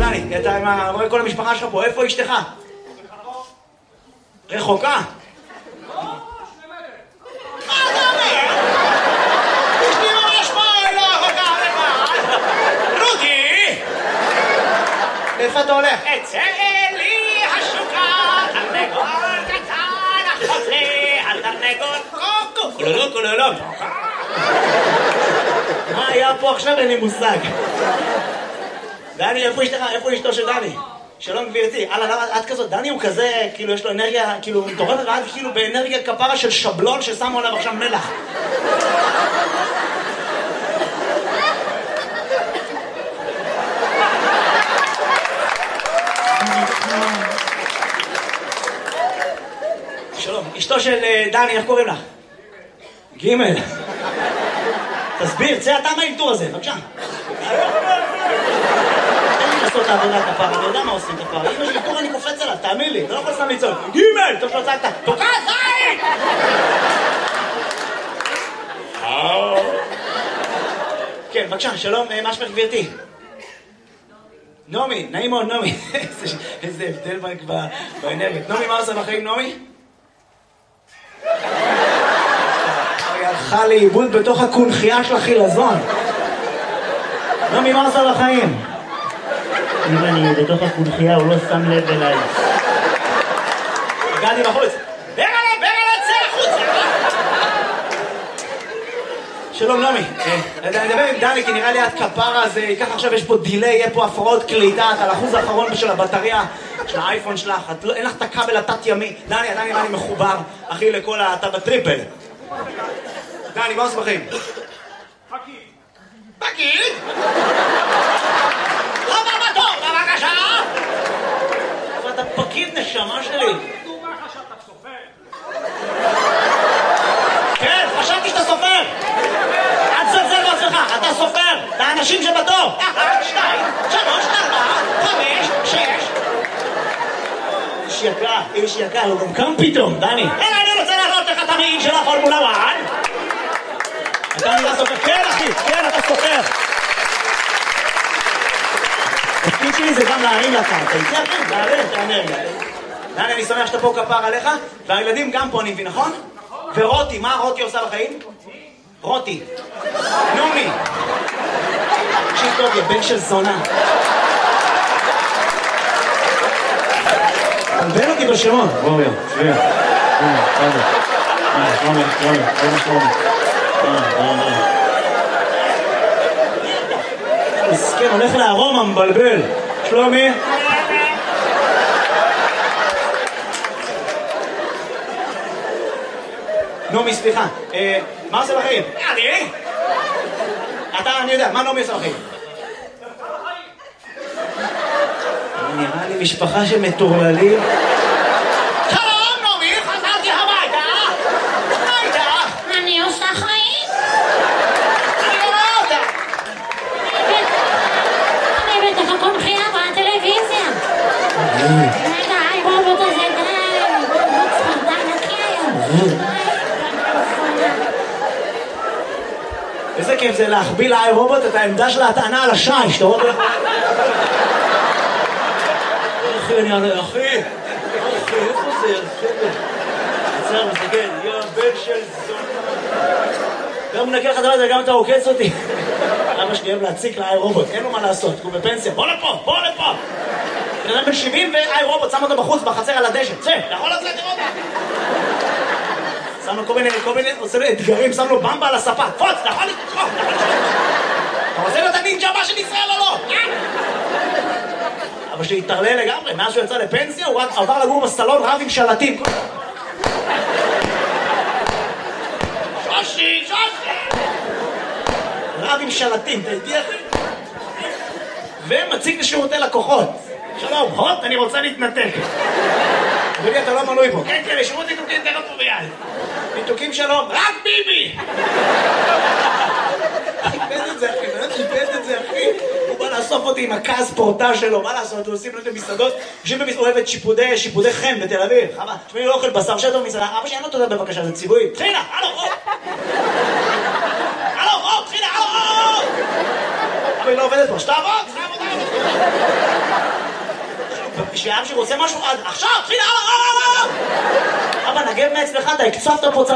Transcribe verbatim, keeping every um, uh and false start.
דני, אתה רואה כל המשפחה שלך פה, איפה אשתך? רחוקה? לא, שני מטר. מה אתה אומר? אשתי ממש פה, לא רחוקה לבד. רותי! איפה אתה הולך? אצא לי השוקה, תרנגול קטן, אחות לי, התרנגול קוקו, קולולו קולולו. מה היה פה עכשיו? אין לי מושג. דני, איפה אשתך? איפה אשתו של דני? שלום גבירתי. אללה, למה את כזאת? דני הוא כזה, כאילו יש לו אנרגיה, כאילו מטורפת, ואת כאילו באנרגיה כפרה של שבלון ששמו עליו עכשיו מלח. שלום, אשתו של דני, איך קוראים לך? גימל. תסביר, צא אתה מהאלתור הזה, בבקשה. תן לי לעשות את העבודה כפרה, אני יודע מה עושים כפרה. אם יש אלתור אני קופץ עליו, תאמין לי, אתה לא יכול סתם לצעוק. גימל! טוב שלא צעקת, תוקע זין! כן, בבקשה, שלום, מה שמך גבירתי? נעמי, נעים מאוד, נעמי. איזה הבדל באנרגיות. נעמי, מה עושה בחיים, נעמי? היא הלכה לאיבוד בתוך הקונחייה של החילזון. נעמי, מה עושה בחיים? אם אני בתוך הקונחייה, הוא לא שם לב אליי. הגעתי בחוץ. ברגע, ברגע, צא החוצה! שלום נעמי, אני מדבר עם דני כי נראה לי את כפרה, אז ייקח עכשיו, יש פה דילי, יהיה פה הפרעות קליטה, את על האחוז האחרון של הבטריה של האייפון שלך, אין לך את הכבל התת ימי. דני, דני, נראה לי מחובר, אחי, לכל אתה בטריפל. דני, מה עושה בחיים? פקיד. פקיד? חבר בתור, בבקשה! אתה פקיד נשמה שלי. דומה לך שאתה סופר. כן, חשבתי שאתה סופר. אל תזלזל בעצמך, אתה סופר. את האנשים שבתור. אחת, שתיים, שלוש, ארבע, חמש, שש. איש יקר, איש יקר, הוא גם קם פתאום, דני. אלא אני רוצה להראות לך את המעיל של הפורמולה אחת. אתה נראה סופר. כן, אחי, כן, אתה סופר. התפקיד שלי זה גם להרים לקרקע. זה הכי, להרים את האנרגיה. דני, אני שמח שאתה פה כפר עליך, והילדים גם פה, אני מבין, נכון? ורותי, מה רותי עושה בחיים? רותי. נעמי. תקשיב טוב, יא בן של זונה. תלבן אותי בשמות. בואו, יא, צביה. הנה, בסדר. הנה, שלומי, שלומי, שלומי, שלומי. מסכן, הולך לארומה, מבלבל. שלומי. נעמי, סליחה. מה עושה בחיים? אני? אתה, אני יודע, מה נעמי עושה בחיים? נראה לי משפחה של מטורללים. שלום, נעמי, חזרתי הביתה. מה איתך? אני עושה חיים. אני לא רואה אותה. אני בתוך הקונחייה בטלוויזיה. רגע, היי רובוט הזה, די. רובוט ספרדן נקי היום. איזה כיף זה להחביא לאי רובוט את העמדה של ההטענה על השיש, אתה רואה? אחי, אני ענה, אחי, אחי, איפה זה? עצר, מסתכל, יא בן של זונה. גם מנקה לך דלת וגם אתה עוקץ אותי. אבא שלי אוהב להציק לאי רובוט, אין לו מה לעשות, הוא בפנסיה, בוא לפה, בוא לפה. בן אדם בן שבעים ואי רובוט, שם אותו בחוץ, בחצר על הדשא, צא, יכול לצאת, תראה אותה. שם לו כל מיני, כל מיני, עושה לו אתגרים, שם לו במבה על הספה, פוץ, אתה יכול לתקוף, אתה יכול לתקוף. אתה רוצה להיות הנינג'ה הבא של ישראל או לא? אבל שהתערלל לגמרי, מאז שהוא יצא לפנסיה, הוא רק עבר לגור בסלון רב עם שלטים. שושי, שושי! רב עם שלטים, אתה איתי אחי? ומציג לשירותי לקוחות. שלום, הוט, אני רוצה להתנתק. אדוני, אתה לא מנוי פה. כן, כן, לשירות ניתוקים תכף פה ביד. ניתוקים שלום, רק ביבי! חיפש את זה אחי, באמת חיפש את זה אחי. הוא בא לאסוף אותי עם הכעס פורטה שלו, מה לעשות? הוא עושים לו את המסעדות, יושבים במסעדות, אוהבת שיפודי, שיפודי חן בתל אביב. חמה, שמי לא אוכל בשר שטו במסעדה, אבא שאין לו תודה בבקשה, זה ציווי. תחילה, הלו, או! הלו, או, תחילה, הלו, או! אבל היא לא עובדת פה, שתעבוד, שתעבוד, כשאבא שלי רוצה משהו, אז עכשיו, תחילה, אבא, נגב מאצלך, אתה הקצבת פה